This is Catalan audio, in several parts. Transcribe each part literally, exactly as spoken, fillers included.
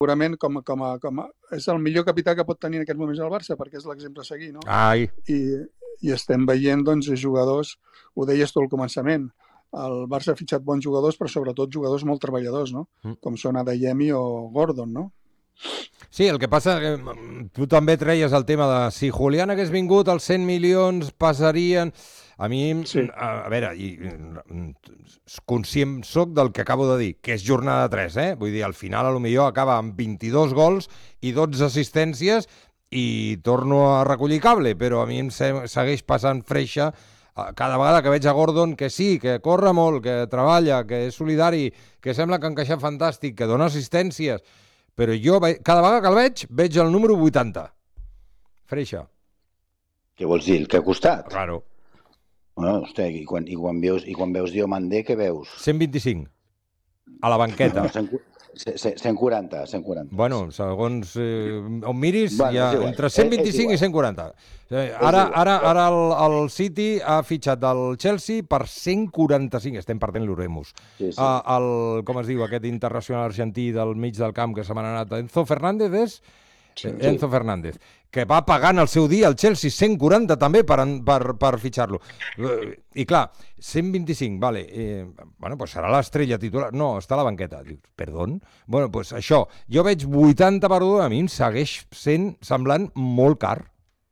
segurament com, com, a, com a, és el millor capità que pot tenir en aquests moments el Barça, perquè és l'exemple a seguir, no? Ai. I, i estem veient, doncs, jugadors, ho deies tu al començament, el Barça ha fitxat bons jugadors, però sobretot jugadors molt treballadors, no? Mm. Com són Adeyemi o Gordon, no? Sí, el que passa que tu també treies el tema de si Julián hagués vingut, els cent milions passarien... A mi, sí. a, a veure, i, conscient soc del que acabo de dir, que és jornada tres, eh? Vull dir, al final, a lo millor acaba amb vint-i-dos gols i dotze assistències i torno a recollir cable, però a mi em segueix passant freixa cada vegada que veig a Gordon, que sí, que corre molt, que treballa, que és solidari, que sembla que ha encaixat fantàstic, que dona assistències, però jo cada vegada que el veig, veig el número vuitanta. Freixa. Què vols dir? El que ha costat? Claro. Bueno, hosti, i quan, i quan veus, i quan veus Diomandé, què veus? cent vint-i-cinc. A la banqueta. cent quaranta, cent quaranta. Bueno, segons eh, on miris, bueno, hi ha entre cent vint-i-cinc i cent quaranta. Ara, ara, ara el, el City ha fitxat del Chelsea per cent quaranta-cinc. Estem perdent l'Oremus. Sí, sí. Uh, el, com es diu, aquest internacional argentí del mig del camp que se m'ha anat, Enzo Fernández és? Sí, Enzo sí. Fernández, que va pagant el seu dia al Chelsea cent quaranta també per, per, per fitxar-lo. I clar, cent vint-i-cinc, vale, eh, bueno, pues serà l'estrella titular. No, està a la banqueta. Dius, perdó? Bueno, pues això, jo veig vuitanta per un, a mi em segueix sent semblant molt car.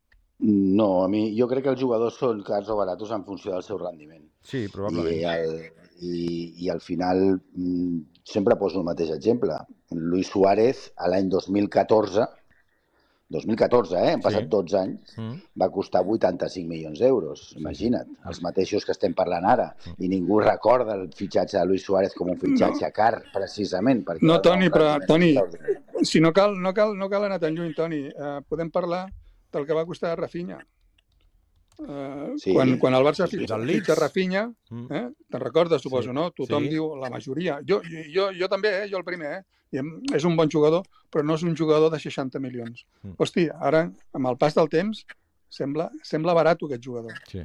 No, a mi, jo crec que els jugadors són cars o baratos en funció del seu rendiment. Sí, probablement. I, el, i, i al final sempre poso el mateix exemple. Luis Suárez, a l'any dos mil catorze, dos mil catorze, eh? Han passat sí. dotze anys, mm. va costar vuitanta-cinc milions d'euros, imagina't, sí. els mateixos que estem parlant ara, mm. i ningú recorda el fitxatge de Luis Suárez com un fitxatge no. car, precisament. No, Toni, però, Toni, si no cal, no, cal, no cal anar tan lluny, Toni, uh, podem parlar del que va costar Rafinha. Uh, sí. quan, quan el Barça fitxa sí, Rafinha, eh? Te'n recordes, suposo, sí. no? Tothom sí. diu, la majoria. Jo, jo, jo també, eh? jo el primer, eh? I és un bon jugador, però no és un jugador de seixanta milions. Mm. Hosti, ara, amb el pas del temps, sembla, sembla barat aquest jugador. Sí.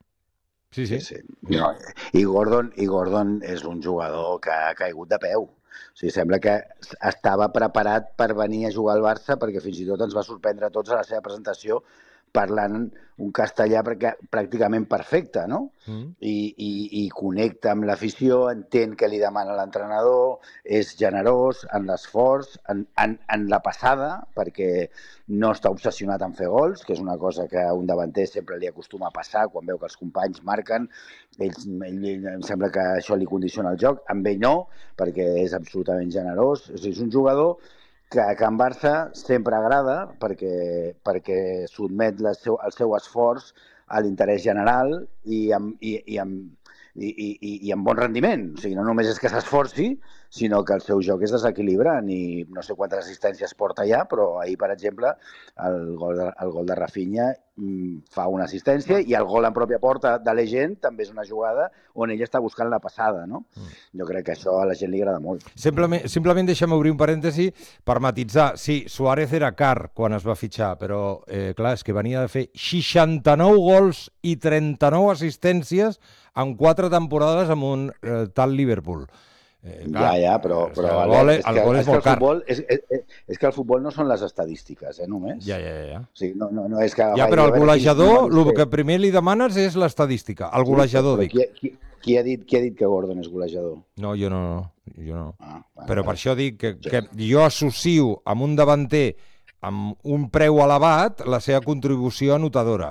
Sí, sí. sí, sí. No, i, Gordon, I Gordon és un jugador que ha caigut de peu. O sigui, sembla que estava preparat per venir a jugar al Barça perquè fins i tot ens va sorprendre a tots a la seva presentació parlant un castellà pràcticament perfecte, no? Mm. I, i, i connecta amb l'afició, entén què li demana l'entrenador, és generós en l'esforç, en, en, en la passada, perquè no està obsessionat en fer gols, que és una cosa que a un davanter sempre li acostuma a passar quan veu que els companys marquen. Ell, ell, ell em sembla que això li condiciona el joc. Amb ell no, perquè és absolutament generós. És, és un jugador que a Can Barça sempre agrada perquè, perquè sotmet la seu, el seu esforç a l'interès general i amb, i, i, amb, i, i, i amb bon rendiment. O sigui, no només és que s'esforci, sinó que el seu joc és desequilibrant i no sé quantes assistències porta ja, però ahir, per exemple, el gol de, el gol de Rafinha fa una assistència i el gol en pròpia porta de la gent també és una jugada on ell està buscant la passada, no? Jo crec que això a la gent li agrada molt. Simplement, simplement deixa'm obrir un parèntesi per matitzar. Sí, Suárez era car quan es va fitxar, però eh, clar, és que venia de fer seixanta-nou gols i trenta-nou assistències en quatre temporades amb un eh, tal Liverpool. Eh, clar, ja, ja, però, però el gol és, el gol és, és molt car. És, és, és que el futbol no són les estadístiques, eh, només. Ja, ja, ja. O sigui, no, no, no és que... Ja, però el golejador, el que primer li demanes és l'estadística. El golejador, sí, dic. Qui, qui, qui, ha dit, qui ha dit que Gordon és golejador? No, jo no. no. Jo no. Ah, bueno, però per això dic que, que jo associo amb un davanter amb un preu elevat la seva contribució anotadora.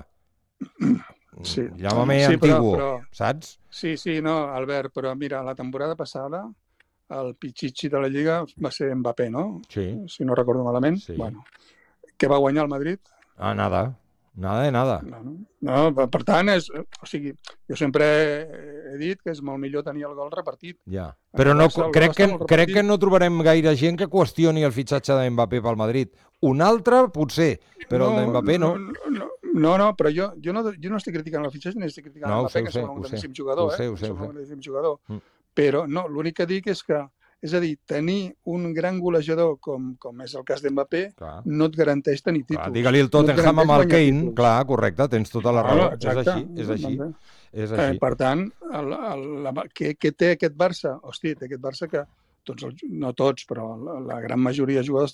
Sí. Llama-me sí, antiguo, però, però... saps? Sí, sí, no, Albert, però mira, la temporada passada el Pichichi de la Lliga va ser Mbappé, no? Sí. Si no recordo malament. Sí. Bueno, què va guanyar el Madrid? Ah, nada. Nada de nada. No, no. no, per tant, és, o sigui, jo sempre he dit que és molt millor tenir el gol repartit. Ja. Però no, crec, que, crec que no trobarem gaire gent que qüestioni el fitxatge de Mbappé pel Madrid. Un altre, potser, però no, el de Mbappé no. No, no, no, no però jo, jo, no, jo no estic criticant el fitxatge ni estic criticant no, Mbappé, sé, que sembla un grandíssim jugador. Ho sé, eh? ho sé, ho sé. Un grandíssim jugador. Mm. Però no, l'únic que dic és que, és a dir, tenir un gran golejador com, com és el cas d'Mbappé no et garanteix tenir títols. Clar, digue-li el Tottenham no amb el Kane, clar, correcte, tens tota la raó. No, és així, és així. És així. Eh, per tant, el, el, la, què, què té aquest Barça? Hosti, té aquest Barça que tots els, no tots, però la, la gran majoria de jugadors